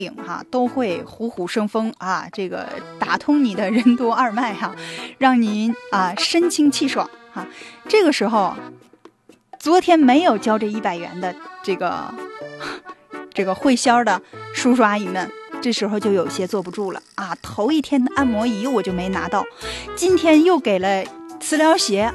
都会虎虎生风啊，这个打通你的任督二脉哈，让您身清气爽哈。这个时候，昨天没有交这100元的这个会销的叔叔阿姨们，这时候就有些坐不住了啊！头一天的按摩仪我就没拿到，今天又给了磁疗鞋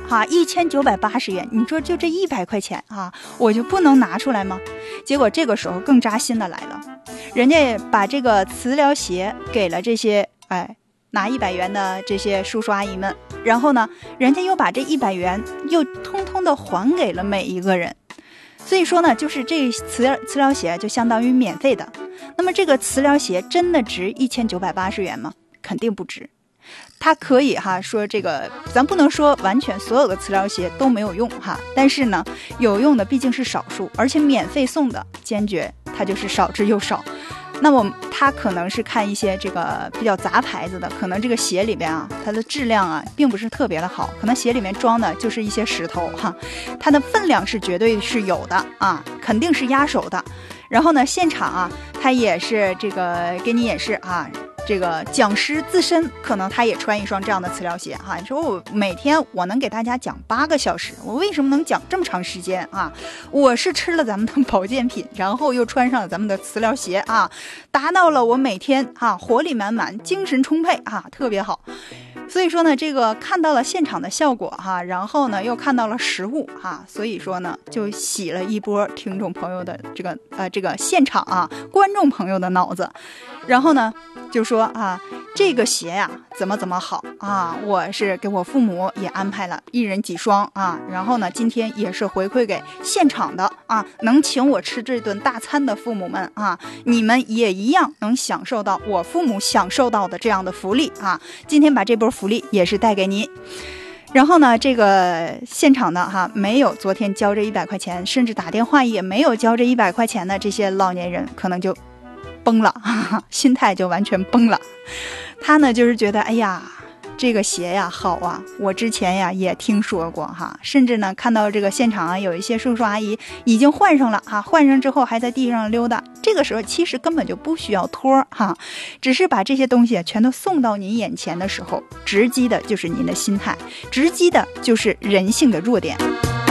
1980元，你说就这100块钱我就不能拿出来吗？结果这个时候更扎心的来了，人家把这个磁疗鞋给了这些拿100元的这些叔叔阿姨们，然后呢，人家又把这100元又通通的还给了每一个人。所以说呢，就是这磁疗鞋就相当于免费的。那么这个磁疗鞋真的值1980元吗？肯定不值。它可以说这个，咱不能说完全所有的磁疗鞋都没有用但是呢，有用的毕竟是少数，而且免费送的，坚决它就是少之又少。那么它可能是看一些这个比较杂牌子的，可能这个鞋里边它的质量并不是特别的好，可能鞋里面装的就是一些石头它的分量是绝对是有的肯定是压手的。然后呢，现场它也是这个给你演示这个讲师自身可能他也穿一双这样的磁疗鞋你说我每天我能给大家讲8个小时，我为什么能讲这么长时间我是吃了咱们的保健品，然后又穿上了咱们的磁疗鞋达到了我每天活力满满，精神充沛特别好。所以说呢，这个看到了现场的效果然后呢又看到了实物所以说呢就洗了一波听众朋友的这个现场观众朋友的脑子。然后呢就说这个鞋怎么好我是给我父母也安排了1人几双然后呢今天也是回馈给现场的能请我吃这顿大餐的父母们你们也一样能享受到我父母享受到的这样的福利今天把这波福利也是带给您。然后呢，这个现场的没有昨天交这100块钱，甚至打电话也没有交这100块钱的这些老年人，可能就崩了心态就完全崩了。他呢就是觉得哎呀，这个鞋好我之前也听说过甚至呢看到这个现场有一些叔叔阿姨已经换上了换上之后还在地上溜达。这个时候其实根本就不需要托只是把这些东西全都送到您眼前的时候，直击的就是您的心态，直击的就是人性的弱点。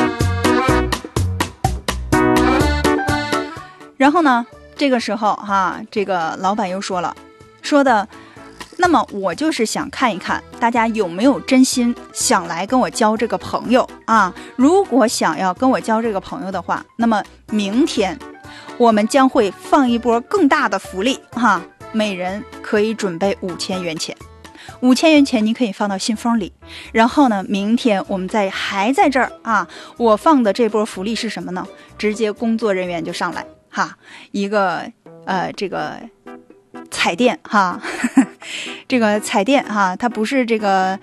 然后呢这个时候这个老板又说的，那么我就是想看一看大家有没有真心想来跟我交这个朋友如果想要跟我交这个朋友的话，那么明天我们将会放一波更大的福利每人可以准备5000元钱，5000元钱你可以放到信封里。然后呢，明天我们还在这儿我放的这波福利是什么呢？直接工作人员就上来一个这个彩电这个彩电它不是这个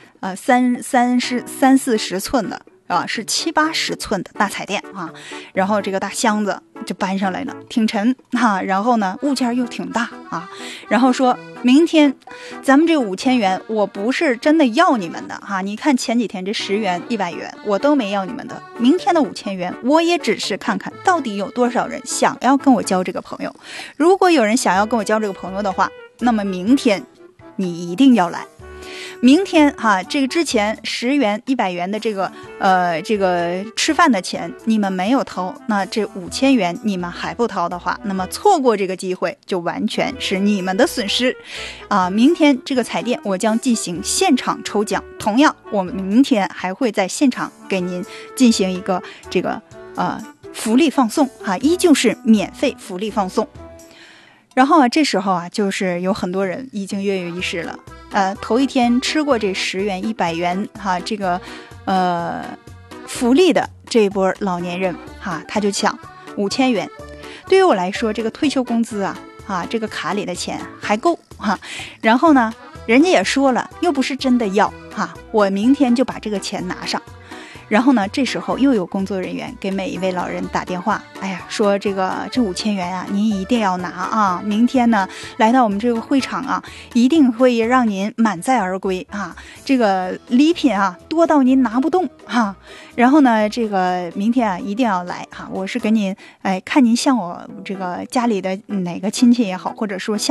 30-40寸的是70-80寸的大彩电然后这个大箱子就搬上来了，挺沉然后呢物件又挺大然后说明天咱们这5000元我不是真的要你们的你看前几天这10元100元我都没要你们的，明天的5000元我也只是看看到底有多少人想要跟我交这个朋友。如果有人想要跟我交这个朋友的话，那么明天你一定要来。明天这个之前10元100元的这个吃饭的钱你们没有掏，那这5000元你们还不掏的话，那么错过这个机会就完全是你们的损失明天这个彩电我将进行现场抽奖，同样我们明天还会在现场给您进行一个这个福利放送依旧是免费福利放送。然后这时候就是有很多人已经跃跃欲试了头一天吃过这10元100元这个福利的这一波老年人他就抢5000元。对于我来说，这个退休工资这个卡里的钱还够然后呢人家也说了又不是真的要我明天就把这个钱拿上。 然后呢，这时候又有工作人员给每一位老人打电话，哎呀，说这5000元啊，您一定要拿啊！明天呢，来到我们这个会场啊，一定会让您满载而归啊！这个礼品啊，多到您拿不动哈。然后呢，这个明天啊，一定要来哈！我是给您看您像我这个家里的哪个亲戚也好，或者说像